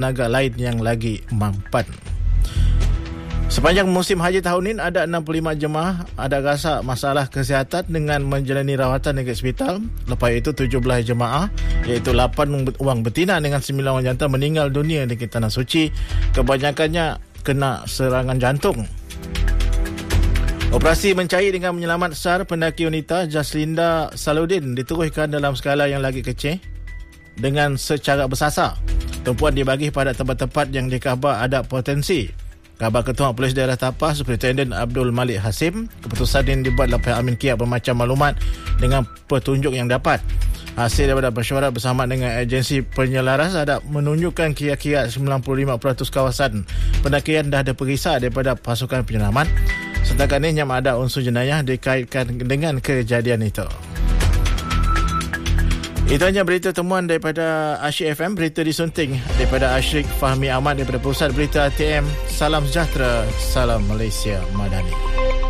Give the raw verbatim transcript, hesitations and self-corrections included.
tenaga lain yang lagi mampan. Sepanjang musim haji tahun ini, ada enam puluh lima jemaah ada rasa masalah kesihatan dengan menjalani rawatan di hospital. Lepas itu, tujuh belas jemaah, iaitu lapan orang betina dengan sembilan orang jantan meninggal dunia di Tanah Suci. Kebanyakannya kena serangan jantung. Operasi mencari dengan menyelamat SAR pendaki wanita Jaslinda Saludin diteruskan dalam skala yang lagi kecil dengan secara bersasar. Tumpuan dibagi pada tempat-tempat yang dikhabar ada potensi. Khabar Ketua Polis Daerah Tapah Superintendent Abdul Malik Hasim, keputusan ini dibuat oleh pihak Amin Kiat bermacam maklumat dengan petunjuk yang dapat. Hasil daripada mesyuarat bersama dengan agensi penyelaras ada menunjukkan kira-kira sembilan puluh lima peratus kawasan pendakian dah ada periksa daripada pasukan penyelamat. Setakat ini yang ada unsur jenayah dikaitkan dengan kejadian itu. Itu hanya berita temuan daripada Asyik F M, berita disunting daripada Asyik Fahmi Ahmad daripada Pusat Berita A T M. Salam sejahtera, salam Malaysia Madani.